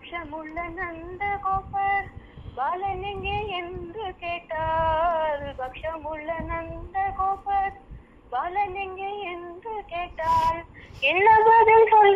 பக்ஷமுள்ள நந்த கோபர் பாலன் எங்கே என்று கேட்டார். பக்ஷமுள்ள நந்த கோபர் பாலன் எங்கே என்று கேட்டால் என்ன பதில் சொல்ல